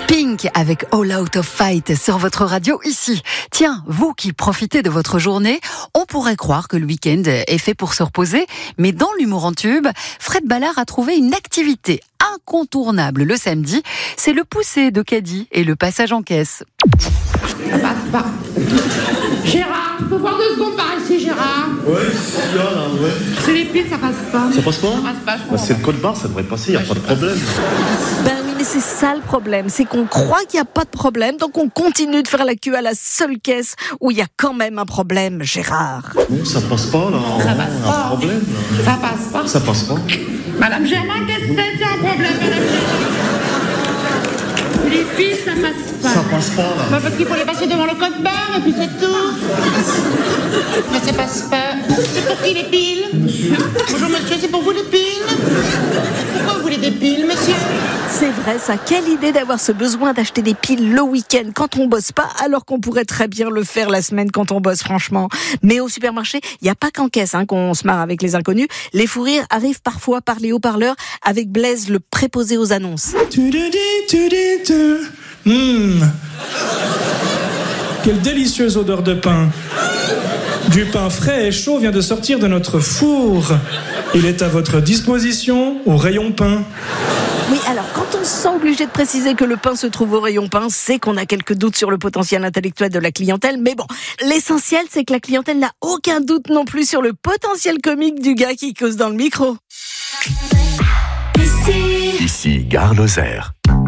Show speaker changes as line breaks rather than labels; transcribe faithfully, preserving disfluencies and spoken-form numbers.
Pink avec All Out of Fight sur votre radio ici. Tiens, vous qui profitez de votre journée, on pourrait croire que le week-end est fait pour se reposer, mais dans l'humour en tube, Fred Ballard a trouvé une activité incontournable le samedi, c'est le poussé de caddie et le passage en caisse.
Ça passe pas. Gérard, tu peux voir deux secondes par ici, Gérard?
Ouais, c'est là, là, ouais.
C'est les piles, ça passe pas.
Ça passe pas?
Ça passe pas, je
bah, c'est le code barre, ça devrait passer, y a
ouais,
pas de problème.
Ben oui, mais c'est ça le problème, c'est qu'on croit qu'il n'y a pas de problème, donc on continue de faire la queue à la seule caisse où il y a quand même un problème, Gérard.
Non, ça passe pas, là.
Ça passe
un
pas.
problème, là.
Ça passe pas.
Ça passe pas.
Madame Germain, qu'est-ce que c'est? Il y a un problème, Madame Germain. Les piles, ça passe pas.
Ça passe pas, là.
Bah, parce qu'il faut les passer devant le code barre et puis c'est tout. Mais ça passe pas. C'est pour qui les piles? Bonjour monsieur, c'est pour vous les piles? Pourquoi vous voulez des piles, monsieur?
C'est vrai ça, quelle idée d'avoir ce besoin d'acheter des piles le week-end quand on bosse pas, alors qu'on pourrait très bien le faire la semaine quand on bosse franchement. Mais au supermarché, il n'y a pas qu'en caisse hein, qu'on se marre avec les inconnus. Les fous rires arrivent parfois par les haut-parleurs avec Blaise, le préposé aux annonces.
Mmh. Quelle délicieuse odeur de pain. Du pain frais et chaud vient de sortir de notre four. Il est à votre disposition au rayon pain.
Oui, alors quand on se sent obligé de préciser que le pain se trouve au rayon pain, c'est qu'on a quelques doutes sur le potentiel intellectuel de la clientèle. Mais bon, l'essentiel, c'est que la clientèle n'a aucun doute non plus sur le potentiel comique du gars qui cause dans le micro.
Ici, Gare Lozère.